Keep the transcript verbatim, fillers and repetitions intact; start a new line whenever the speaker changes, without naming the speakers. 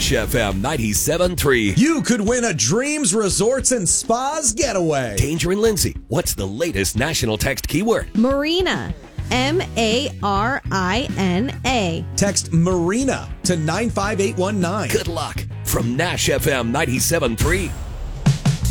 Nash F M ninety-seven point three.
You could win a Dreams Resorts and Spas getaway.
Danger and Lindsay, what's the latest national text keyword?
Marina. M A R I N A.
Text Marina to nine five eight one nine.
Good luck from Nash F M ninety-seven point three.